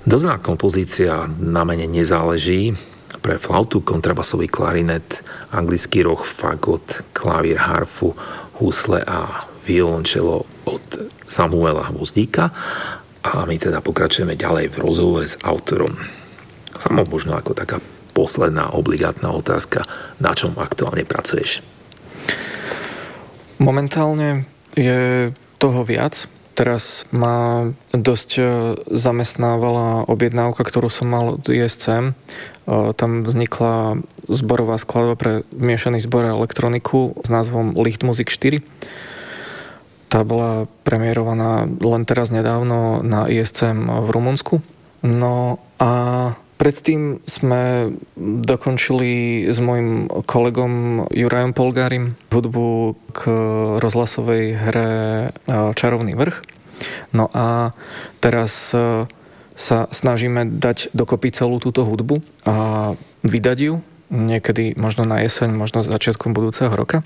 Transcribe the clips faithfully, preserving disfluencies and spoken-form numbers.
Dozná kompozícia Na mene nezáleží pre flautu, kontrabasový klarinet, anglický roh, fagot, klavír, harfu, husle a violončelo od Samuela Hvozdíka. A my teda pokračujeme ďalej v rozhovore s autorom. Samo možno ako taká posledná obligátna otázka, na čom aktuálne pracuješ? Momentálne je toho viac. Teraz ma dosť zamestnávala objednávka, ktorú som mal od í es cé em. Tam vznikla zborová skladba pre miešaný zbor a elektroniku s názvom Lichtmusik štyri. Tá bola premiérovaná len teraz nedávno na í es cé em v Rumunsku. No a predtým sme dokončili s mojim kolegom Jurajom Polgárim hudbu k rozhlasovej hre Čarovný vrch. No a teraz sa snažíme dať dokopy celú túto hudbu a vydať ju niekedy možno na jeseň, možno začiatkom budúceho roka.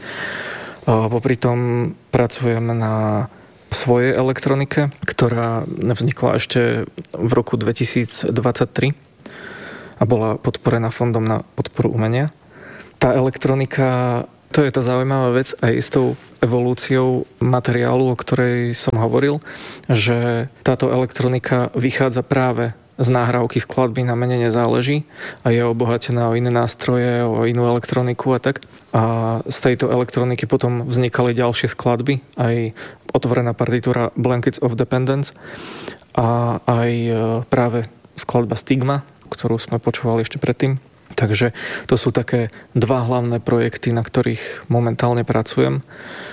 Popri tom pracujeme na svojej elektronike, ktorá vznikla ešte v roku dvetisícdvadsaťtri a bola podporená Fondom na podporu umenia. Tá elektronika, to je tá zaujímavá vec aj s tou evolúciou materiálu, o ktorej som hovoril, že táto elektronika vychádza práve z nahrávky skladby Na mene nezáleží a je obohatená o iné nástroje, o inú elektroniku a tak. A z tejto elektroniky potom vznikali ďalšie skladby, aj otvorená partitúra Blankets of Dependence a aj práve skladba Stigma, ktorú sme počúvali ešte predtým. Takže to sú také dva hlavné projekty, na ktorých momentálne pracujem.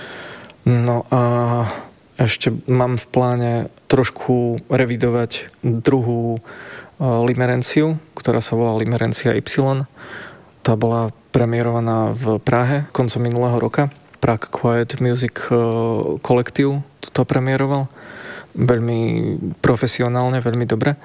No a ešte mám v pláne trošku revidovať druhú limerenciu, ktorá sa volá Limerencia Y. Tá bola premiérovaná v Prahe koncom minulého roka. Prague Quiet Music Collective to premiéroval. Veľmi profesionálne, veľmi dobre.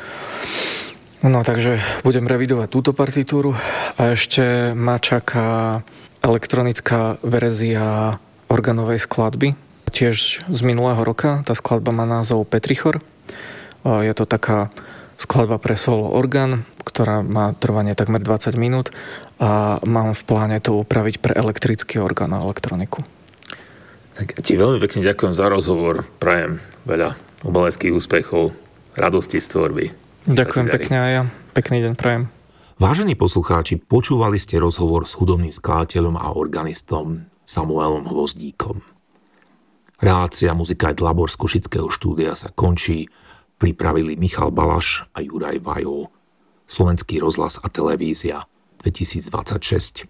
No takže budem revidovať túto partitúru a ešte ma čaká elektronická verzia organovej skladby, tiež z minulého roka. Tá skladba má názov Petrichor. Je to taká skladba pre solo orgán, ktorá má trvanie takmer dvadsať minút a mám v pláne to upraviť pre elektrický orgán a elektroniku. Tak ti veľmi pekne ďakujem za rozhovor. Prajem veľa umeleckých úspechov, radosti z tvorby. Ďakujem pekne aj ja. Pekný deň prajem. Vážení poslucháči, počúvali ste rozhovor s hudobným skladateľom a organistom Samuelom Hvozdíkom. Relácia Muzika et Labor z Košického štúdia sa končí. Pripravili Michal Balaš a Juraj Vajol. Slovenský rozhlas a televízia dvetisícdvadsaťšesť.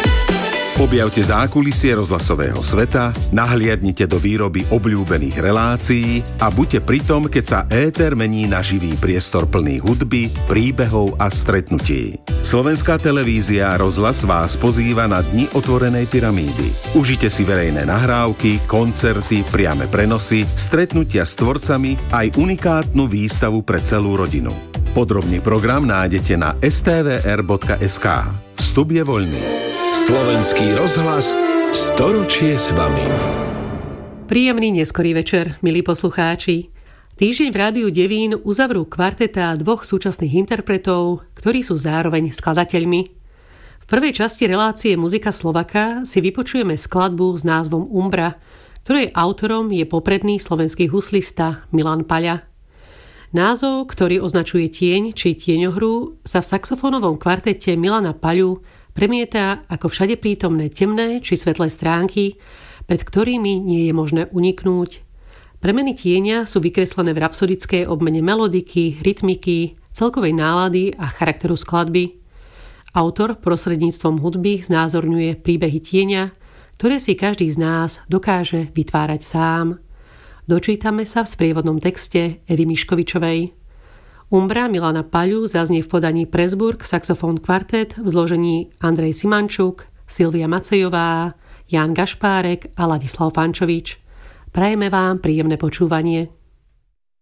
Objavte zákulisie rozhlasového sveta, nahliadnite do výroby obľúbených relácií a buďte pri tom, keď sa éter mení na živý priestor plný hudby, príbehov a stretnutí. Slovenská televízia a rozhlas vás pozýva na Dni otvorenej pyramídy. Užite si verejné nahrávky, koncerty, priame prenosy, stretnutia s tvorcami aj unikátnu výstavu pre celú rodinu. Podrobný program nájdete na es té vé er bodka es ká. Vstup je voľný. Slovenský rozhlas, storočie s vami. Príjemný neskorý večer, milí poslucháči. Týždeň v Rádiu Devín uzavrú kvarteta dvoch súčasných interpretov, ktorí sú zároveň skladateľmi. V prvej časti relácie Muzika Slovaka si vypočujeme skladbu s názvom Umbra, ktorej autorom je popredný slovenský huslista Milan Paľa. Názov, ktorý označuje tieň či tieňohru, sa v saxofónovom kvartete Milana Paľu premieta ako všade prítomné temné či svetlé stránky, pred ktorými nie je možné uniknúť. Premeny tieňa sú vykreslené v rapsodickej obmene melodiky, rytmiky, celkovej nálady a charakteru skladby. Autor prostredníctvom hudby znázorňuje príbehy tieňa, ktoré si každý z nás dokáže vytvárať sám. Dočítame sa v sprievodnom texte Evy Miškovičovej. Umbra Milana Paľu zaznie v podaní Pressburg saxofón kvartet v zložení Andrej Simančuk, Silvia Macejová, Ján Gašpárek a Ladislav Fančovič. Prajeme vám príjemné počúvanie.